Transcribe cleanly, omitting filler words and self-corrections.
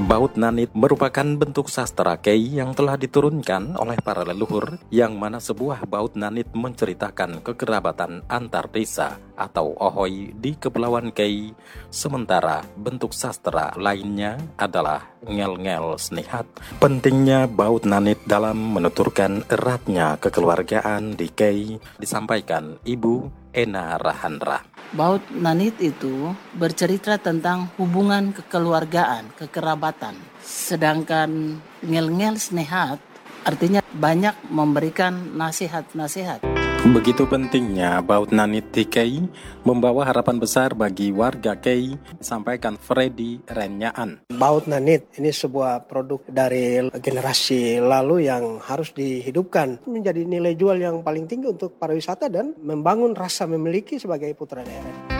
Baut Nanit merupakan bentuk sastra kei yang telah diturunkan oleh para leluhur, yang mana sebuah baut nanit menceritakan kekerabatan antar desa atau ohoi di Kepulauan Kei, sementara bentuk sastra lainnya adalah ngel-ngel snehat. Pentingnya baut nanit dalam menuturkan eratnya kekeluargaan di Kei disampaikan Ibu Ena Rahandra. Baut nanit itu bercerita tentang hubungan kekeluargaan, kekerabatan. Sedangkan ngel-ngel snehat artinya banyak memberikan nasihat-nasihat. Begitu pentingnya baut nanit di Kei, membawa harapan besar bagi warga Kei, sampaikan Freddy Renyaan. Baut nanit ini sebuah produk dari generasi lalu yang harus dihidupkan, menjadi nilai jual yang paling tinggi untuk pariwisata dan membangun rasa memiliki sebagai putra daerah.